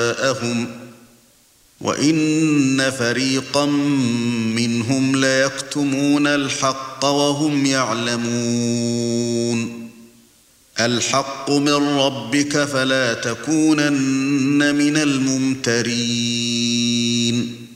جاءهم وإن فريقا منهم ليكتمون الحق وهم يعلمون الحق من ربك فلا تكونن من الممترين